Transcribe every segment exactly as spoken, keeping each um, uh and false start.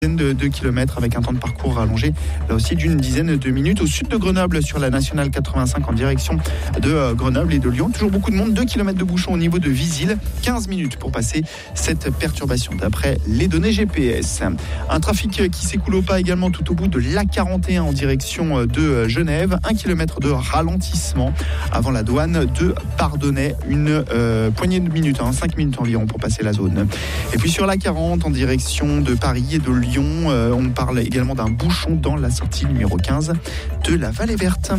de deux kilomètres avec un temps de parcours rallongé, là aussi d'une dizaine de minutes. Au sud de Grenoble, sur la nationale quatre-vingt-cinq en direction de Grenoble et de Lyon. Toujours beaucoup de monde, deux kilomètres de bouchon au niveau de Visil, quinze minutes pour passer cette perturbation d'après les données G P S. Un trafic qui s'écoule au pas également tout au bout de l'A quarante et un en direction de Genève. Un kilomètre de ralentissement avant la douane de Pardonnay. Une euh, poignée de minutes, hein, cinq minutes environ pour passer la zone. Et puis sur l'A quarante en direction de Paris et de Lyon, Euh, on parle également d'un bouchon dans la sortie numéro quinze de la Vallée Verte.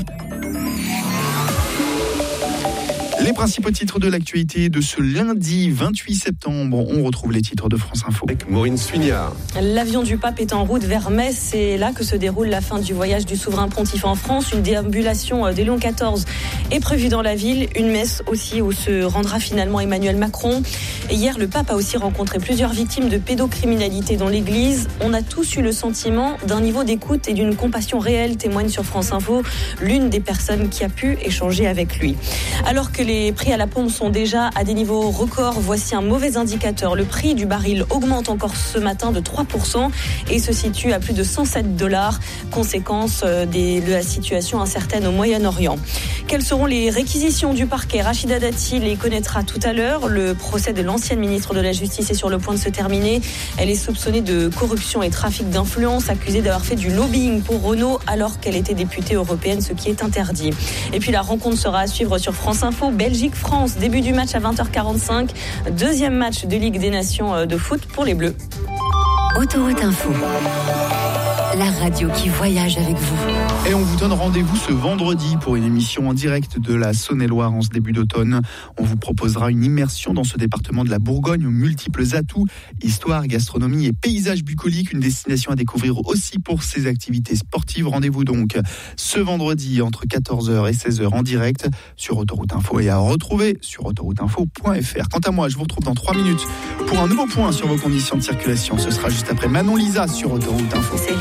Les principaux titres de l'actualité de ce lundi vingt-huit septembre. On retrouve les titres de France Info. Avec Maureen Suignard. L'avion du pape est en route vers Metz. C'est là que se déroule la fin du voyage du souverain pontife en France. Une déambulation de Léon quatorze est prévue dans la ville. Une messe aussi où se rendra finalement Emmanuel Macron. Et hier, le pape a aussi rencontré plusieurs victimes de pédocriminalité dans l'église. On a tous eu le sentiment d'un niveau d'écoute et d'une compassion réelle, témoigne sur France Info l'une des personnes qui a pu échanger avec lui. Alors que les Les prix à la pompe sont déjà à des niveaux records. Voici un mauvais indicateur. Le prix du baril augmente encore ce matin de trois pour cent et se situe à plus de cent sept dollars, conséquence des, de la situation incertaine au Moyen-Orient. Quelles seront les réquisitions du parquet ? Rachida Dati les connaîtra tout à l'heure. Le procès de l'ancienne ministre de la Justice est sur le point de se terminer. Elle est soupçonnée de corruption et trafic d'influence, accusée d'avoir fait du lobbying pour Renault alors qu'elle était députée européenne, ce qui est interdit. Et puis la rencontre sera à suivre sur France Info. Belgique-France, début du match à vingt heures quarante-cinq. Deuxième match de Ligue des Nations de foot pour les Bleus. Autoroute Info, la radio qui voyage avec vous. Et on vous donne rendez-vous ce vendredi pour une émission en direct de la Saône-et-Loire en ce début d'automne. On vous proposera une immersion dans ce département de la Bourgogne aux multiples atouts, histoire, gastronomie et paysages bucoliques, une destination à découvrir aussi pour ses activités sportives. Rendez-vous donc ce vendredi entre quatorze heures et seize heures en direct sur Autoroute Info et à retrouver sur autoroute info point f r. Quant à moi, je vous retrouve dans trois minutes pour un nouveau point sur vos conditions de circulation. Ce sera juste après Manon Lisa sur Autoroute Info.